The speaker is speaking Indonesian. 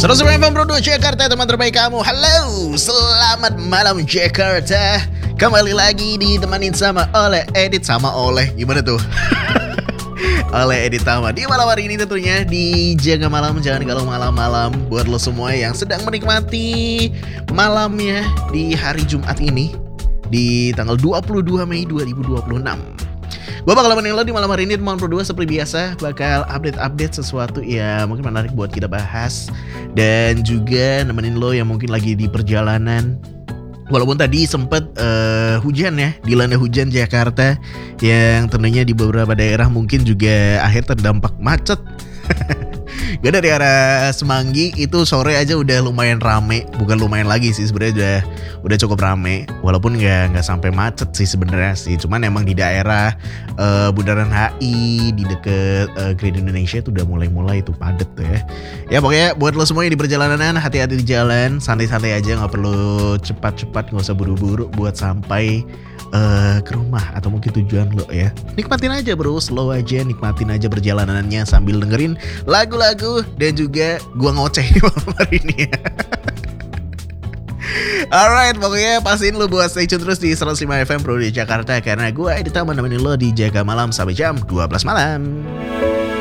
109 Bro 2 Jakarta, teman terbaik kamu. Halo, selamat malam Jakarta. Kembali lagi ditemanin sama Edit sama gimana tuh? Oleh Edit Tama di malam hari ini tentunya di Jaga Malam. Jangan galau malam-malam buat lo semua yang sedang menikmati malamnya di hari Jumat ini di tanggal 22 Mei 2026. Gue bakal nemenin lo di malam hari ini di Malam Pro 2 seperti biasa. Bakal update sesuatu ya mungkin menarik buat kita bahas. Dan juga nemenin lo yang mungkin lagi di perjalanan. Walaupun tadi sempet hujan ya, dilanda hujan Jakarta. Yang tentunya di beberapa daerah mungkin juga akhir terdampak macet. Gue dari arah Semanggi itu sore aja udah lumayan rame. Bukan lumayan lagi sih, sebenarnya udah cukup rame. Walaupun nggak sampai macet sih sebenarnya sih. Cuman emang di daerah Bundaran HI di deket Grand Indonesia itu udah mulai itu padet tuh ya. Ya pokoknya buat lo semua yang di perjalanan, hati-hati di jalan, santai-santai aja, nggak perlu cepat-cepat, nggak usah buru-buru buat sampai ke rumah atau mungkin tujuan lo ya. Nikmatin aja bro, slow aja, nikmatin aja perjalanannya sambil dengerin lagu-lagu dan juga gua ngoceh di malam hari ini ya. Alright, pokoknya pastiin lo buat stay tune terus di 105 FM Pro di Jakarta, karena gua Edit Tama nemenin lo di Jaga Malam sampai jam 12 malam.